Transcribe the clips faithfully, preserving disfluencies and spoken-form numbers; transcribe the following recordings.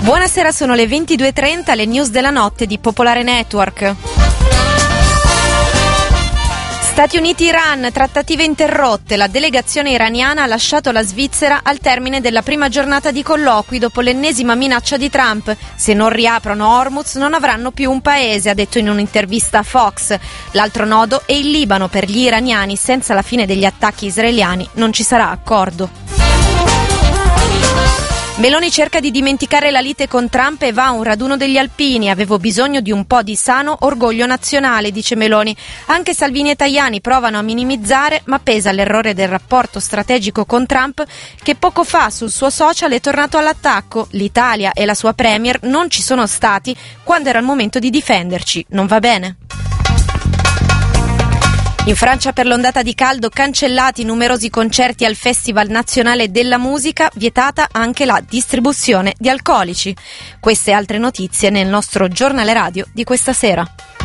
Buonasera, sono le ventidue e trenta, le news della notte di Popolare Network. Stati Uniti-Iran, trattative interrotte. La delegazione iraniana ha lasciato la Svizzera al termine della prima giornata di colloqui dopo l'ennesima minaccia di Trump. Se non riaprono Hormuz non avranno più un paese, ha detto in un'intervista a Fox. L'altro nodo è il Libano. Per gli iraniani, senza la fine degli attacchi israeliani non ci sarà accordo. Meloni cerca di dimenticare la lite con Trump e va a un raduno degli alpini. Avevo bisogno di un po' di sano orgoglio nazionale, dice Meloni. Anche Salvini e Tajani provano a minimizzare, ma pesa l'errore del rapporto strategico con Trump, che poco fa sul suo social è tornato all'attacco. L'Italia e la sua premier non ci sono stati quando era il momento di difenderci. Non va bene. In Francia per l'ondata di caldo cancellati numerosi concerti al Festival Nazionale della Musica, vietata anche la distribuzione di alcolici. Queste e altre notizie nel nostro giornale radio di questa sera.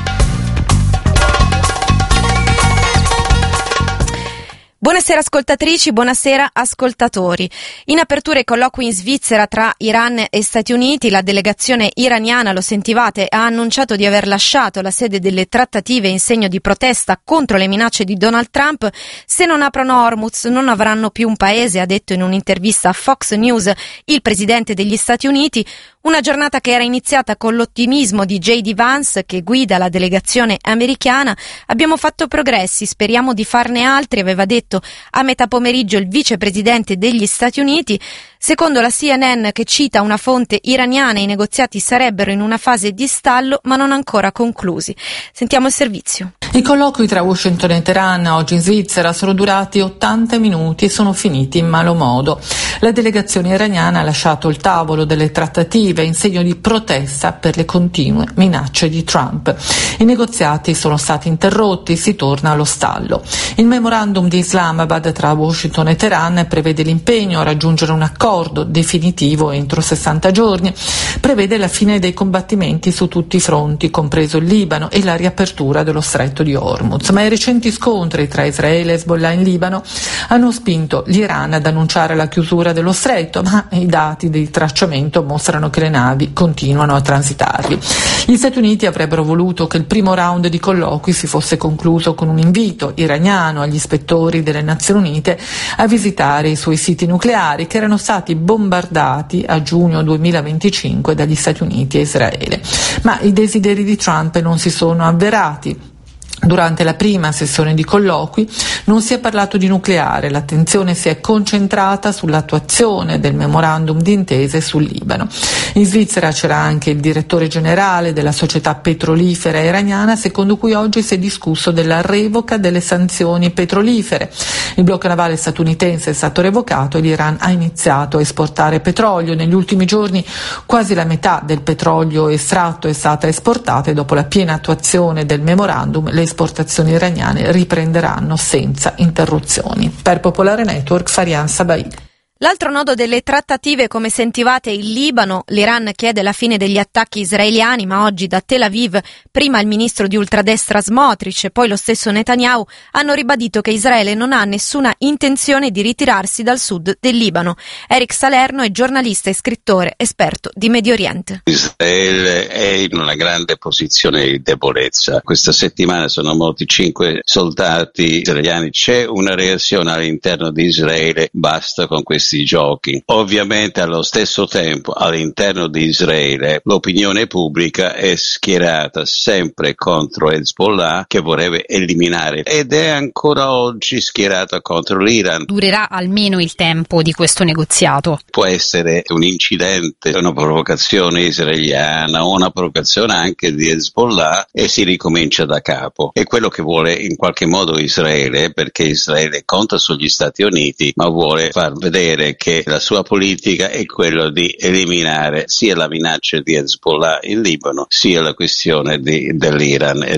Buonasera ascoltatrici, buonasera ascoltatori. In apertura ai colloqui in Svizzera tra Iran e Stati Uniti, la delegazione iraniana, lo sentivate, ha annunciato di aver lasciato la sede delle trattative in segno di protesta contro le minacce di Donald Trump. Se non aprono Hormuz non avranno più un paese, ha detto in un'intervista a Fox News il presidente degli Stati Uniti. Una giornata che era iniziata con l'ottimismo di J D Vance, che guida la delegazione americana. Abbiamo fatto progressi, speriamo di farne altri, aveva detto a metà pomeriggio il vicepresidente degli Stati Uniti. Secondo la C N N, che cita una fonte iraniana, i negoziati sarebbero in una fase di stallo ma non ancora conclusi. Sentiamo il servizio. I colloqui tra Washington e Teheran oggi in Svizzera sono durati ottanta minuti e sono finiti in malo modo. La delegazione iraniana ha lasciato il tavolo delle trattative in segno di protesta per le continue minacce di Trump. I negoziati sono stati interrotti, si torna allo stallo. Il memorandum di Islamabad tra Washington e Teheran prevede l'impegno a raggiungere un accordo definitivo entro sessanta giorni, prevede la fine dei combattimenti su tutti i fronti, compreso il Libano, e la riapertura dello stretto di Hormuz. Ma i recenti scontri tra Israele e Hezbollah in Libano hanno spinto l'Iran ad annunciare la chiusura dello stretto, ma i dati di tracciamento mostrano che le navi continuano a transitarvi. Gli Stati Uniti avrebbero voluto che il primo round di colloqui si fosse concluso con un invito iraniano agli ispettori delle Nazioni Unite a visitare i suoi siti nucleari, che erano stati bombardati a giugno duemilaventicinque dagli Stati Uniti e Israele. Ma i desideri di Trump non si sono avverati. Durante la prima sessione di colloqui non si è parlato di nucleare, l'attenzione si è concentrata sull'attuazione del memorandum d'intesa e sul Libano. In Svizzera c'era anche il direttore generale della società petrolifera iraniana, secondo cui oggi si è discusso della revoca delle sanzioni petrolifere. Il blocco navale statunitense è stato revocato e l'Iran ha iniziato a esportare petrolio. Negli ultimi giorni quasi la metà del petrolio estratto è stata esportata e dopo la piena attuazione del memorandum le esportazioni iraniane riprenderanno senza interruzioni. Per Popolare Network, Farian Sabaid. L'altro nodo delle trattative, come sentivate, è il Libano. L'Iran chiede la fine degli attacchi israeliani, ma oggi da Tel Aviv prima il ministro di ultradestra Smotrich e poi lo stesso Netanyahu hanno ribadito che Israele non ha nessuna intenzione di ritirarsi dal sud del Libano. Eric Salerno è giornalista e scrittore esperto di Medio Oriente. Israele è in una grande posizione di debolezza. Questa settimana sono morti cinque soldati israeliani. C'è una reazione all'interno di Israele, basta con questi giochi. Ovviamente allo stesso tempo all'interno di Israele l'opinione pubblica è schierata sempre contro Hezbollah, che vorrebbe eliminare, ed è ancora oggi schierata contro l'Iran. Durerà almeno il tempo di questo negoziato? Può essere un incidente, una provocazione israeliana, una provocazione anche di Hezbollah e si ricomincia da capo. È quello che vuole in qualche modo Israele, perché Israele conta sugli Stati Uniti, ma vuole far vedere che la sua politica è quella di eliminare sia la minaccia di Hezbollah in Libano, sia la questione di, dell'Iran.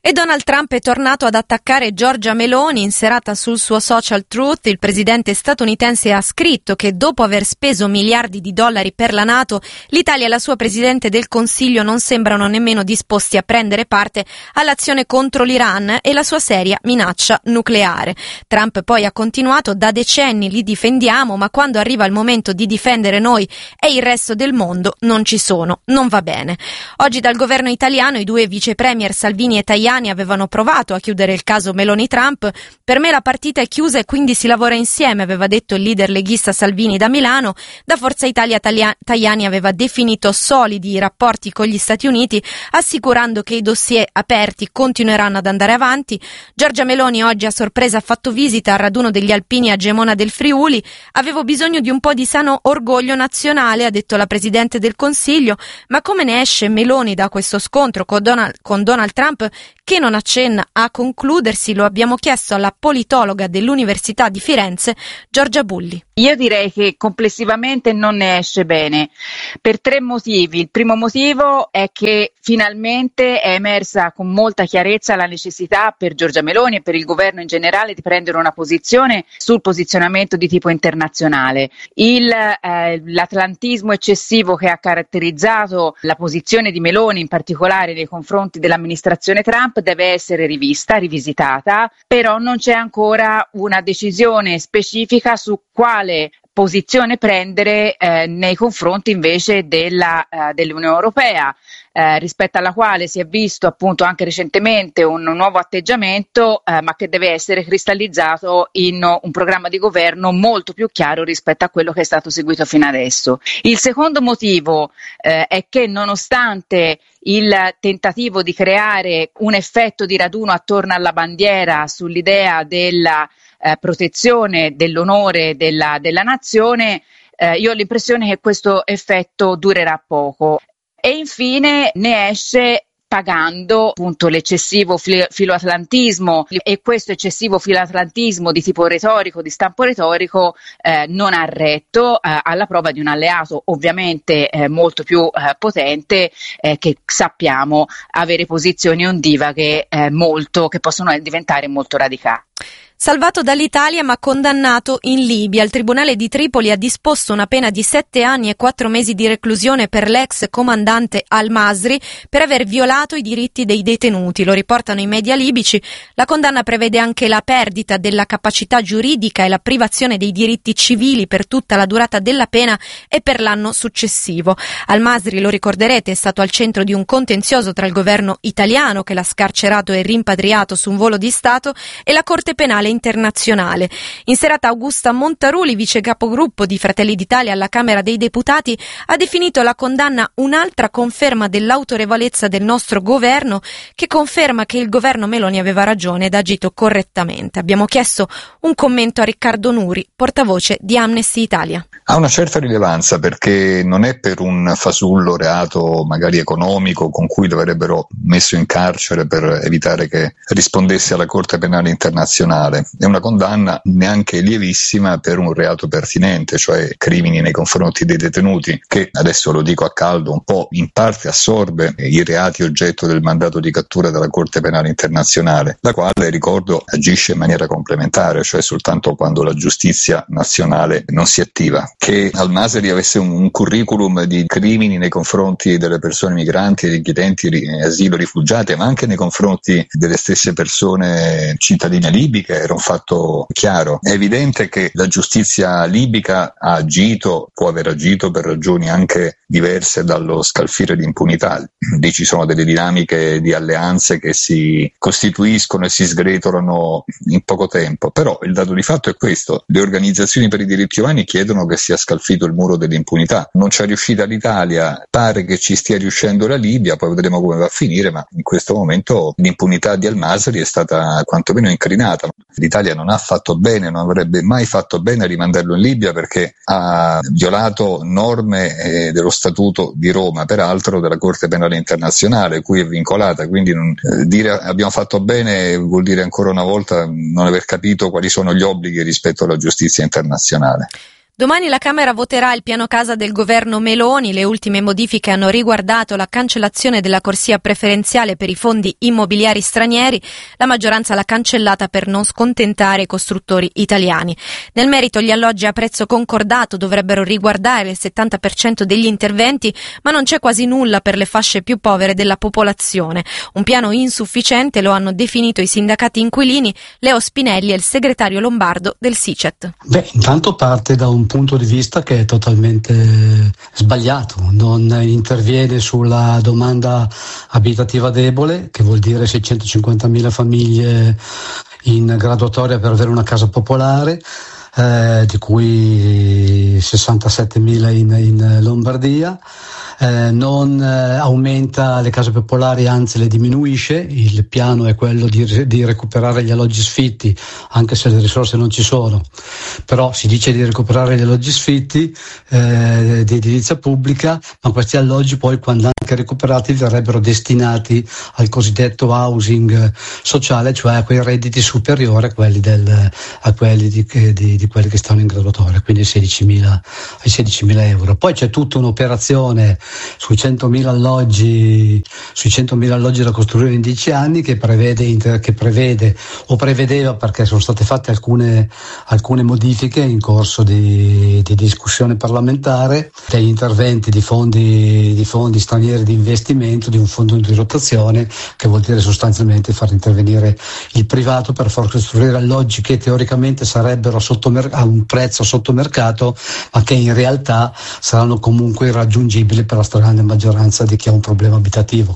E Donald Trump è tornato ad attaccare Giorgia Meloni. In serata sul suo social Truth, il presidente statunitense ha scritto che dopo aver speso miliardi di dollari per la NATO, l'Italia e la sua presidente del Consiglio non sembrano nemmeno disposti a prendere parte all'azione contro l'Iran e la sua seria minaccia nucleare. Trump poi ha continuato: da decenni li difendiamo, ma quando arriva il momento di difendere noi e il resto del mondo non ci sono, non va bene. Oggi dal governo italiano i due vice premier Salvini e Tajani avevano provato a chiudere il caso Meloni-Trump. Per me la partita è chiusa e quindi si lavora insieme, aveva detto il leader leghista Salvini da Milano. Da Forza Italia Tajani aveva definito solidi i rapporti con gli Stati Uniti, assicurando che i dossier aperti continueranno ad andare avanti. Giorgia Meloni oggi a sorpresa ha fatto visita al raduno degli alpini a Gemona del Friuli. Avevo bisogno di un po' di sano orgoglio nazionale, ha detto la Presidente del Consiglio, ma come ne esce Meloni da questo scontro con Donald, con Donald Trump, che non accenna a concludersi? Lo abbiamo chiesto alla politologa dell'Università di Firenze, Giorgia Bulli. Io direi che complessivamente non ne esce bene, per tre motivi. Il primo motivo è che finalmente è emersa con molta chiarezza la necessità per Giorgia Meloni e per il governo in generale di prendere una posizione sul posizionamento di tipo internazionale. Il, eh, l'atlantismo eccessivo che ha caratterizzato la posizione di Meloni, in particolare nei confronti dell'amministrazione Trump, deve essere rivista, rivisitata, però non c'è ancora una decisione specifica su quale posizione prendere eh, nei confronti invece della, uh, dell'Unione Europea, eh, rispetto alla quale si è visto appunto anche recentemente un, un nuovo atteggiamento, eh, ma che deve essere cristallizzato in un programma di governo molto più chiaro rispetto a quello che è stato seguito fino adesso. Il secondo motivo eh, è che nonostante il tentativo di creare un effetto di raduno attorno alla bandiera sull'idea della eh, protezione dell'onore della, della nazione, eh, io ho l'impressione che questo effetto durerà poco. E infine ne esce pagando appunto l'eccessivo filo- filoatlantismo, e questo eccessivo filoatlantismo di tipo retorico, di stampo retorico, eh, non ha retto eh, alla prova di un alleato ovviamente eh, molto più eh, potente, eh, che sappiamo avere posizioni ondivaghe eh, molto, che possono diventare molto radicali. Salvato dall'Italia ma condannato in Libia, il Tribunale di Tripoli ha disposto una pena di sette anni e quattro mesi di reclusione per l'ex comandante al-Masri per aver violato i diritti dei detenuti. Lo riportano i media libici. La condanna prevede anche la perdita della capacità giuridica e la privazione dei diritti civili per tutta la durata della pena e per l'anno successivo. Al-Masri, lo ricorderete, è stato al centro di un contenzioso tra il governo italiano, che l'ha scarcerato e rimpatriato su un volo di Stato, e la Corte Penale internazionale. In serata Augusta Montaruli, vice capogruppo di Fratelli d'Italia alla Camera dei Deputati, ha definito la condanna un'altra conferma dell'autorevolezza del nostro governo, che conferma che il governo Meloni aveva ragione ed ha agito correttamente. Abbiamo chiesto un commento a Riccardo Nuri, portavoce di Amnesty Italia. Ha una certa rilevanza perché non è per un fasullo reato magari economico con cui lo avrebbero messo in carcere per evitare che rispondesse alla Corte Penale Internazionale. È una condanna neanche lievissima per un reato pertinente, cioè crimini nei confronti dei detenuti, che adesso lo dico a caldo un po' in parte assorbe i reati oggetto del mandato di cattura della Corte Penale Internazionale, la quale, ricordo, agisce in maniera complementare, cioè soltanto quando la giustizia nazionale non si attiva. Che al-Masri avesse un, un curriculum di crimini nei confronti delle persone migranti, richiedenti asilo, rifugiate, ma anche nei confronti delle stesse persone cittadine libiche, era un fatto chiaro. È evidente che la giustizia libica ha agito, può aver agito per ragioni anche diverse dallo scalfire di impunità. Lì ci sono delle dinamiche di alleanze che si costituiscono e si sgretolano in poco tempo, però il dato di fatto è questo: le organizzazioni per i diritti umani chiedono che sia scalfito il muro dell'impunità. Non c'è riuscita l'Italia, pare che ci stia riuscendo la Libia, poi vedremo come va a finire, ma in questo momento l'impunità di al-Masri è stata quantomeno incrinata. L'Italia non ha fatto bene, non avrebbe mai fatto bene a rimandarlo in Libia, perché ha violato norme eh, dello Statuto di Roma, peraltro della Corte Penale Internazionale, cui è vincolata, quindi non, eh, dire abbiamo fatto bene vuol dire ancora una volta non aver capito quali sono gli obblighi rispetto alla giustizia internazionale. Domani la Camera voterà il piano casa del governo Meloni. Le ultime modifiche hanno riguardato la cancellazione della corsia preferenziale per i fondi immobiliari stranieri. La maggioranza l'ha cancellata per non scontentare i costruttori italiani. Nel merito, gli alloggi a prezzo concordato dovrebbero riguardare il settanta per cento degli interventi, ma non c'è quasi nulla per le fasce più povere della popolazione. Un piano insufficiente lo hanno definito i sindacati inquilini. Leo Spinelli è il segretario lombardo del SICET. Beh, intanto parte da un punto di vista che è totalmente sbagliato, non interviene sulla domanda abitativa debole, che vuol dire seicentocinquantamila famiglie in graduatoria per avere una casa popolare, eh, di cui sessantasettemila in, in Lombardia. Eh, non eh, aumenta le case popolari, anzi le diminuisce. Il piano è quello di, di recuperare gli alloggi sfitti, anche se le risorse non ci sono, però si dice di recuperare gli alloggi sfitti eh, di edilizia pubblica, ma questi alloggi poi, quando anche recuperati, verrebbero destinati al cosiddetto housing sociale, cioè a quei redditi superiori a quelli, del, a quelli di, di, di quelli che stanno in graduatoria, quindi sedicimila, ai sedicimila euro. Poi c'è tutta un'operazione sui centomila alloggi, sui centomila alloggi da costruire in dieci anni, che prevede, che prevede o prevedeva, perché sono state fatte alcune, alcune modifiche in corso di, di discussione parlamentare, degli interventi di fondi, di fondi stranieri di investimento, di un fondo di rotazione, che vuol dire sostanzialmente far intervenire il privato per far costruire alloggi che teoricamente sarebbero sottomer- a un prezzo sotto mercato, ma che in realtà saranno comunque irraggiungibili per la stragrande maggioranza di chi ha un problema abitativo.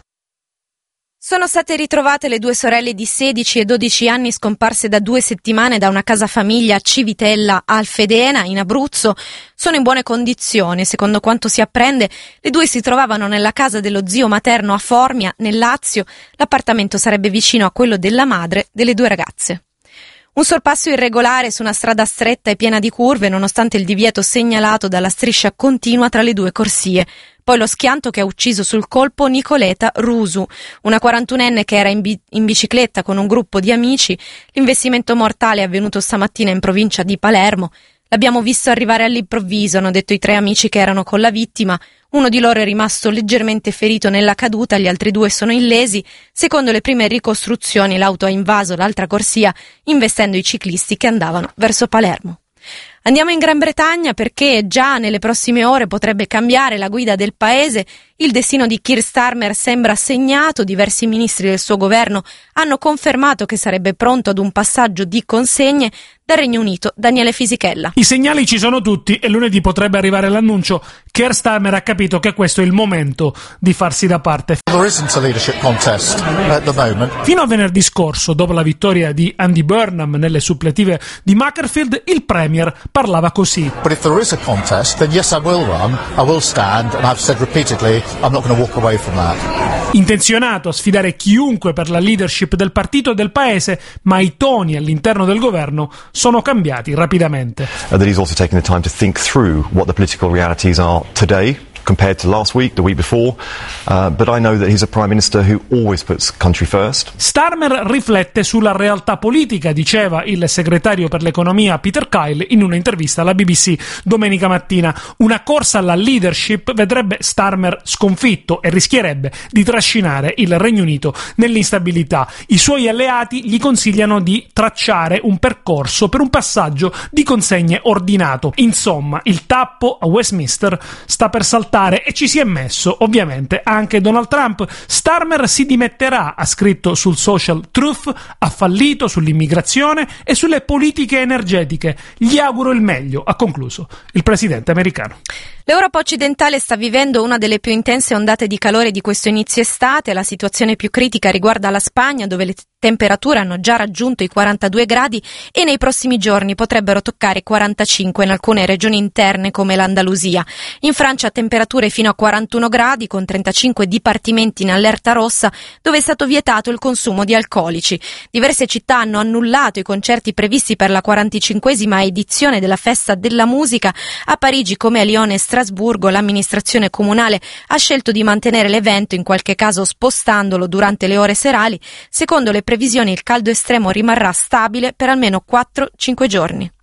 Sono state ritrovate le due sorelle di sedici e dodici anni scomparse da due settimane da una casa famiglia a Civitella, Alfedena, in Abruzzo. Sono in buone condizioni. Secondo quanto si apprende, le due si trovavano nella casa dello zio materno a Formia, nel Lazio. L'appartamento sarebbe vicino a quello della madre delle due ragazze. Un sorpasso irregolare su una strada stretta e piena di curve, nonostante il divieto segnalato dalla striscia continua tra le due corsie. Poi lo schianto che ha ucciso sul colpo Nicoleta Rusu, una quarantunenne che era in, bi- in bicicletta con un gruppo di amici. L'investimento mortale è avvenuto stamattina in provincia di Palermo. L'abbiamo visto arrivare all'improvviso, hanno detto i tre amici che erano con la vittima. Uno di loro è rimasto leggermente ferito nella caduta, gli altri due sono illesi. Secondo le prime ricostruzioni, l'auto ha invaso l'altra corsia, investendo i ciclisti che andavano verso Palermo. Andiamo in Gran Bretagna perché già nelle prossime ore potrebbe cambiare la guida del paese. Il destino di Keir Starmer sembra segnato. Diversi ministri del suo governo hanno confermato che sarebbe pronto ad un passaggio di consegne. Dal Regno Unito, Daniele Fisichella. I segnali ci sono tutti e lunedì potrebbe arrivare l'annuncio. Keir Starmer ha capito che questo è il momento di farsi da parte. There isn't a leadership contest at the moment. Fino a venerdì scorso, dopo la vittoria di Andy Burnham nelle suppletive di Macclesfield, il Premier parlava così. But if there is a contest, then yes, I will run, I will stand, and I've said repeatedly, I'm not going to walk away from that. Intenzionato a sfidare chiunque per la leadership del partito e del paese, ma i toni all'interno del governo sono cambiati rapidamente. Uh, that he's also taken the time to think through what the political realities are today compared to last week, the week before, uh, but I know that he's a Prime Minister who always puts country first. Starmer riflette sulla realtà politica, diceva il segretario per l'economia Peter Kyle in un'intervista alla B B C domenica mattina. Una corsa alla leadership vedrebbe Starmer sconfitto e rischierebbe di trascinare il Regno Unito nell'instabilità. I suoi alleati gli consigliano di tracciare un percorso per un passaggio di consegne ordinato. Insomma, il tappo a Westminster sta per saltare e ci si è messo ovviamente anche Donald Trump. Starmer si dimetterà, ha scritto sul social Truth, ha fallito sull'immigrazione e sulle politiche energetiche. Gli auguro il meglio, ha concluso il presidente americano. L'Europa occidentale sta vivendo una delle più intense ondate di calore di questo inizio estate. La situazione più critica riguarda la Spagna, dove le temperature hanno già raggiunto i quarantadue gradi e nei prossimi giorni potrebbero toccare quarantacinque in alcune regioni interne come l'Andalusia. In Francia temperature fino a quarantuno gradi, con trentacinque dipartimenti in allerta rossa, dove è stato vietato il consumo di alcolici. Diverse città hanno annullato i concerti previsti per la quarantacinquesima edizione della Festa della Musica. A Parigi, come a Lione e Strasburgo, l'amministrazione comunale ha scelto di mantenere l'evento, in qualche caso spostandolo durante le ore serali. Secondo le previsioni, il caldo estremo rimarrà stabile per almeno quattro cinque giorni.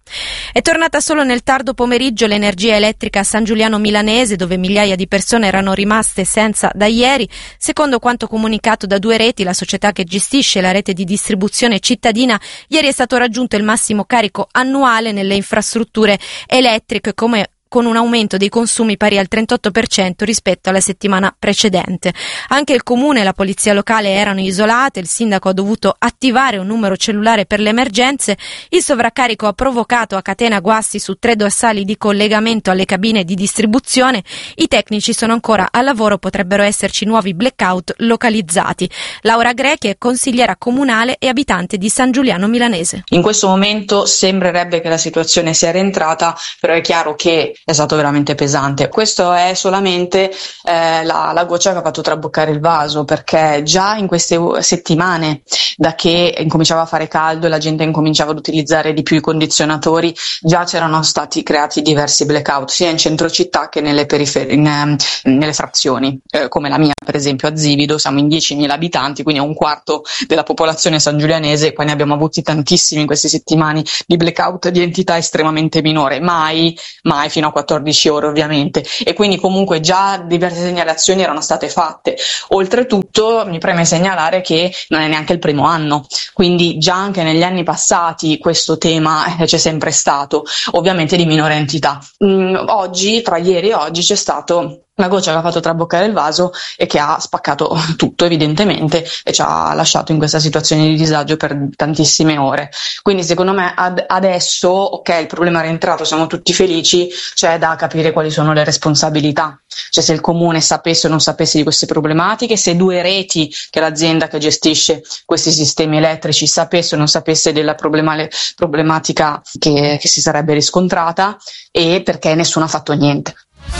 È tornata solo nel tardo pomeriggio l'energia elettrica a San Giuliano Milanese, dove migliaia di persone erano rimaste senza da ieri. Secondo quanto comunicato da Due Reti, la società che gestisce la rete di distribuzione cittadina, ieri è stato raggiunto il massimo carico annuale nelle infrastrutture elettriche, come con un aumento dei consumi pari al trentotto per cento rispetto alla settimana precedente. Anche il comune e la polizia locale erano isolate, il sindaco ha dovuto attivare un numero cellulare per le emergenze, il sovraccarico ha provocato a catena guasti su tre dorsali di collegamento alle cabine di distribuzione, i tecnici sono ancora al lavoro, potrebbero esserci nuovi blackout localizzati. Laura Grechi è consigliera comunale e abitante di San Giuliano Milanese. In questo momento sembrerebbe che la situazione sia rientrata, però è chiaro che è stato veramente pesante. Questo è solamente eh, la, la goccia che ha fatto traboccare il vaso, perché già in queste settimane, da che incominciava a fare caldo e la gente incominciava ad utilizzare di più i condizionatori, già c'erano stati creati diversi blackout sia in centro città che nelle periferie, in, eh, nelle frazioni, eh, come la mia per esempio a Zivido. Siamo in diecimila abitanti, quindi è un quarto della popolazione sangiulianese, qua ne abbiamo avuti tantissimi in queste settimane di blackout di entità estremamente minore, mai, mai fino a quattordici ore ovviamente, e quindi comunque già diverse segnalazioni erano state fatte. Oltretutto mi preme segnalare che non è neanche il primo anno, quindi già anche negli anni passati questo tema eh, c'è sempre stato, ovviamente di minore entità. Mm, oggi, tra ieri e oggi, c'è stato la goccia che ha fatto traboccare il vaso e che ha spaccato tutto evidentemente e ci ha lasciato in questa situazione di disagio per tantissime ore. Quindi secondo me ad adesso, ok, il problema è rientrato, siamo tutti felici, c'è da capire quali sono le responsabilità, cioè se il comune sapesse o non sapesse di queste problematiche, se Due Reti, che è l'azienda che gestisce questi sistemi elettrici, sapesse o non sapesse della problema- problematica che, che si sarebbe riscontrata, e perché nessuno ha fatto niente.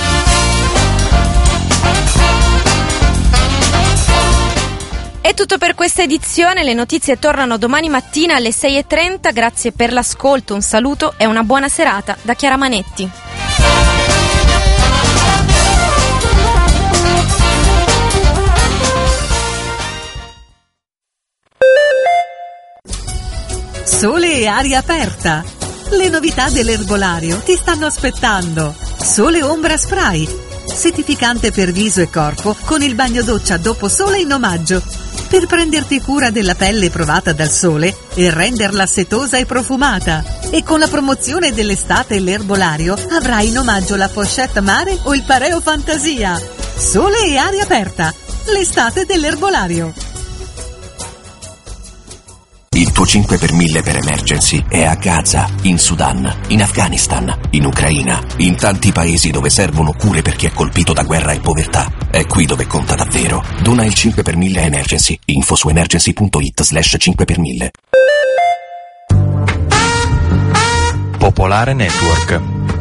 È tutto per questa edizione, le notizie tornano domani mattina alle sei e trenta, grazie per l'ascolto, un saluto e una buona serata da Chiara Manetti. Sole e aria aperta. Le novità dell'erbolario ti stanno aspettando. Sole Ombra Spray, settificante per viso e corpo con il bagno doccia dopo sole in omaggio, per prenderti cura della pelle provata dal sole e renderla setosa e profumata. E con la promozione dell'estate e l'erbolario avrai in omaggio la pochette mare o il pareo fantasia. Sole e aria aperta, l'estate dell'erbolario. Il tuo cinque per mille per emergency è a Gaza, in Sudan, in Afghanistan, in Ucraina, in tanti paesi dove servono cure per chi è colpito da guerra e povertà. È qui dove conta davvero. Dona il cinque per mille a Emergency. Info su emergency.it slash cinque per mille. Popolare Network.